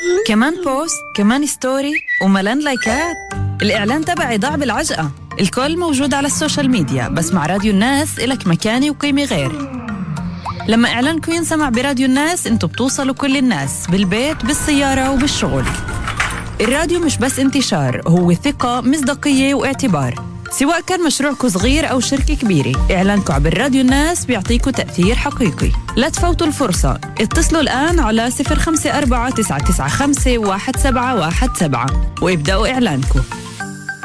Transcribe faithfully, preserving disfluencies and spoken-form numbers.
كمان بوست، كمان ستوري، وملان لايكات. الإعلان تبعي ضاع بالعجقة. الكل موجود على السوشيال ميديا، بس مع راديو الناس إلك مكانة وقيمة غير. لما إعلانكم ينسمع براديو الناس انتوا بتوصلوا كل الناس، بالبيت، بالسيارة، وبالشغل. الراديو مش بس انتشار، هو ثقة، مصداقية، واعتبار. سواء كان مشروعكم صغير أو شركة كبيرة، إعلانكم عبر راديو الناس بيعطيكم تأثير حقيقي. لا تفوتوا الفرصة، اتصلوا الآن على صفر خمسة أربعة تسعة تسعة خمسة واحد سبعة واحد سبعة وابدأوا إعلانكم.